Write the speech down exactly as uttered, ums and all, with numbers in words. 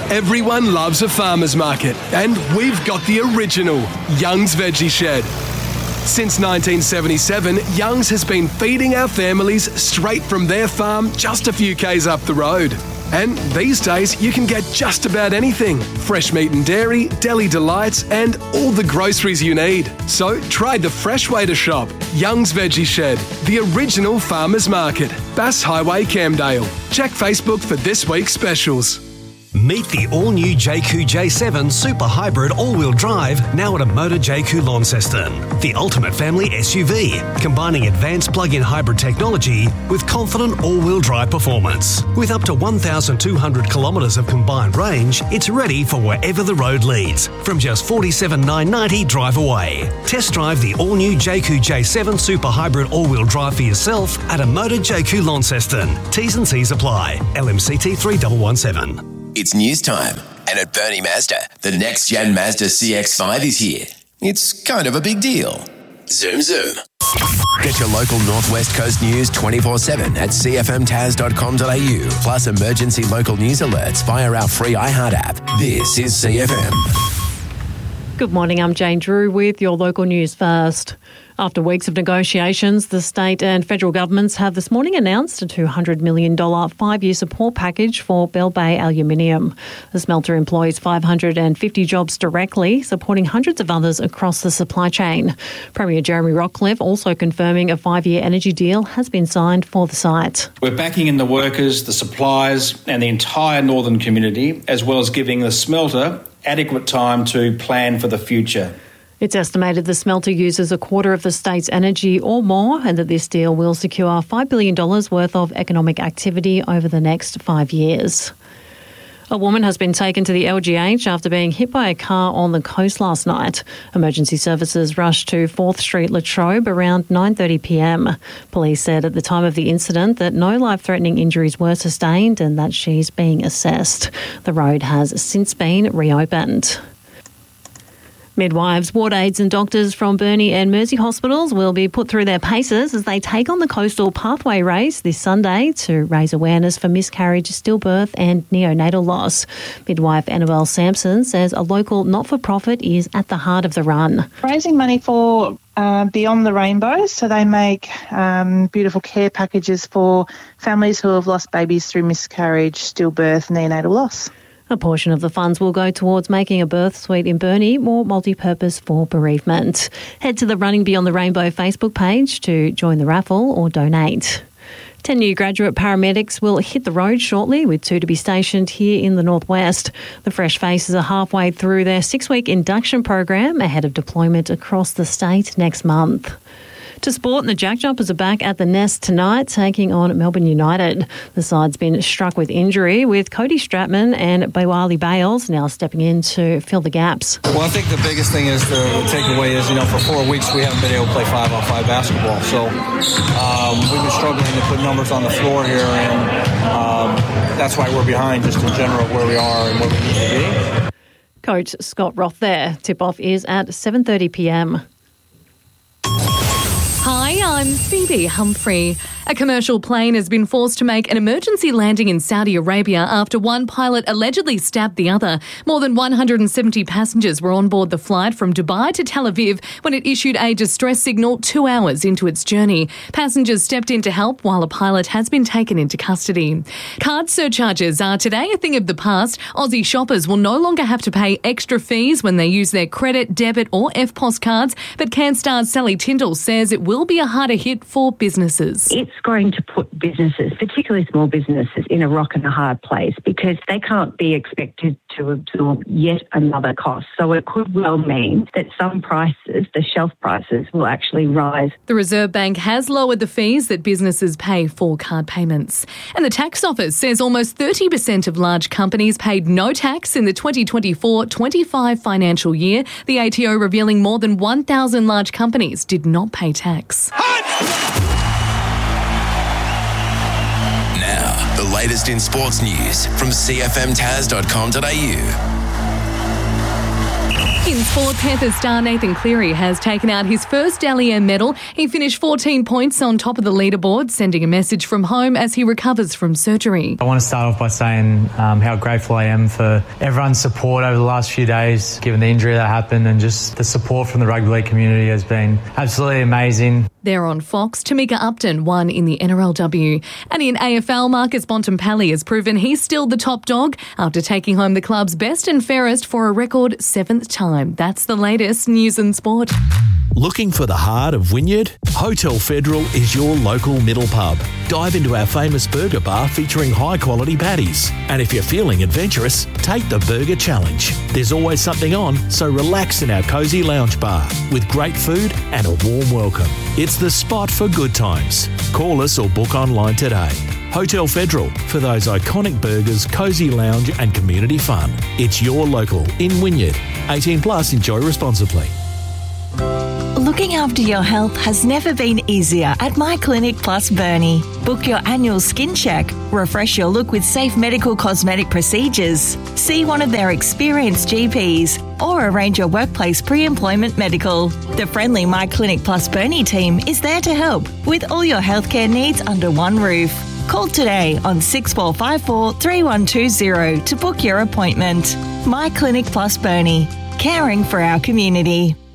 Everyone loves a farmer's market, and we've got the original, Young's Veggie Shed. Since nineteen seventy-seven, Young's has been feeding our families straight from their farm just a few k's up the road. And these days, you can get just about anything. Fresh meat and dairy, deli delights, and all the groceries you need. So try the fresh way to shop. Young's Veggie Shed, the original farmer's market. Bass Highway, Camdale. Check Facebook for this week's specials. Meet the all-new J Q J seven Super Hybrid all-wheel drive now at a Motor J Q Launceston. The ultimate family S U V, combining advanced plug-in hybrid technology with confident all-wheel drive performance. With up to one thousand two hundred kilometres of combined range, it's ready for wherever the road leads, from just forty-seven thousand nine hundred ninety drive away. Test drive the all-new J Q J seven Super Hybrid all-wheel drive for yourself at a Motor J Q Launceston. T's and C's apply. L M C T three one one seven. It's news time, and at Bernie Mazda, the next-gen Mazda C X five is here. It's kind of a big deal. Zoom, zoom. Get your local Northwest Coast news twenty-four seven at c f m taz dot com dot a u, plus emergency local news alerts via our free iHeart app. This is C F M. Good morning, I'm Jane Drew with your local news first. After weeks of negotiations, the state and federal governments have this morning announced a two hundred million dollars five-year support package for Bell Bay Aluminium. The smelter employs five hundred fifty jobs directly, supporting hundreds of others across the supply chain. Premier Jeremy Rockliff also confirming a five-year energy deal has been signed for the site. We're backing in the workers, the suppliers and the entire northern community, as well as giving the smelter adequate time to plan for the future. It's estimated the smelter uses a quarter of the state's energy or more, and that this deal will secure five billion dollars worth of economic activity over the next five years. A woman has been taken to the L G H after being hit by a car on the coast last night. Emergency services rushed to fourth Street, Latrobe around nine thirty p m. Police said at the time of the incident that no life-threatening injuries were sustained and that she's being assessed. The road has since been reopened. Midwives, ward aides and doctors from Burnie and Mersey hospitals will be put through their paces as they take on the Coastal Pathway Race this Sunday to raise awareness for miscarriage, stillbirth and neonatal loss. Midwife Annabelle Sampson says a local not-for-profit is at the heart of the run. Raising money for uh, Beyond the Rainbow, so they make um, beautiful care packages for families who have lost babies through miscarriage, stillbirth, neonatal loss. A portion of the funds will go towards making a birth suite in Burnie more multi-purpose for bereavement. Head to the Running Beyond the Rainbow Facebook page to join the raffle or donate. Ten new graduate paramedics will hit the road shortly, with two to be stationed here in the northwest. The fresh faces are halfway through their six-week induction program ahead of deployment across the state next month. To sport, the Jack Jumpers are back at the Nest tonight, taking on Melbourne United. The side's been struck with injury, with Cody Stratman and Bewali Bales now stepping in to fill the gaps. Well, I think the biggest thing is the takeaway is, you know, for four weeks we haven't been able to play five-on-five basketball. So um, we've been struggling to put numbers on the floor here, and um, that's why we're behind just in general where we are and what we need to be. Coach Scott Roth there. Tip-off is at seven thirty p m. Hi, I'm Phoebe Humphrey. A commercial plane has been forced to make an emergency landing in Saudi Arabia after one pilot allegedly stabbed the other. More than one hundred seventy passengers were on board the flight from Dubai to Tel Aviv when it issued a distress signal two hours into its journey. Passengers stepped in to help while a pilot has been taken into custody. Card surcharges are today a thing of the past. Aussie shoppers will no longer have to pay extra fees when they use their credit, debit or F P O S cards, but CanStar's Sally Tyndall says it will be a harder hit for businesses. It's going to put businesses, particularly small businesses, in a rock and a hard place because they can't be expected to absorb yet another cost. So it could well mean that some prices, the shelf prices, will actually rise. The Reserve Bank has lowered the fees that businesses pay for card payments. And the tax office says almost thirty percent of large companies paid no tax in the twenty twenty-four twenty-five financial year. The A T O revealing more than one thousand large companies did not pay tax. Now, the latest in sports news from c f m taz dot com dot a u. In sport, Panthers star Nathan Cleary has taken out his first Dally M medal. He finished fourteen points on top of the leaderboard, sending a message from home as he recovers from surgery. I want to start off by saying um, how grateful I am for everyone's support over the last few days, given the injury that happened, and just the support from the rugby league community has been absolutely amazing. There on Fox, Tamika Upton won in the N R L W. And in A F L, Marcus Bontempelli has proven he's still the top dog after taking home the club's best and fairest for a record seventh time. That's the latest news and sport. Looking for the heart of Wynyard? Hotel Federal is your local middle pub. Dive into our famous burger bar featuring high-quality patties. And if you're feeling adventurous, take the Burger Challenge. There's always something on, so relax in our cosy lounge bar with great food and a warm welcome. It's the spot for good times. Call us or book online today. Hotel Federal, for those iconic burgers, cosy lounge and community fun. It's your local in Wynyard. eighteen plus, enjoy responsibly. Looking after your health has never been easier at My Clinic Plus Burnie. Book your annual skin check, refresh your look with safe medical cosmetic procedures, see one of their experienced G Ps, or arrange your workplace pre-employment medical. The friendly My Clinic Plus Burnie team is there to help with all your healthcare needs under one roof. Call today on six four five four, three one two zero to book your appointment. My Clinic Plus Burnie, caring for our community.